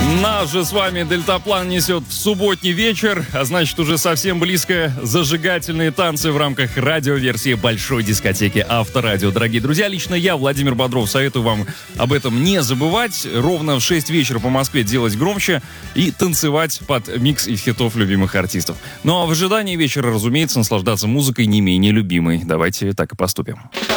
Наш же с вами дельтаплан несет в субботний вечер, а значит уже совсем близко зажигательные танцы в рамках радиоверсии большой дискотеки Авторадио. Дорогие друзья, лично я, Владимир Бодров, советую вам об этом не забывать. Ровно в 6 вечера по Москве делать громче и танцевать под микс из хитов любимых артистов. Ну а в ожидании вечера, разумеется, наслаждаться музыкой не менее любимой. Давайте так и поступим.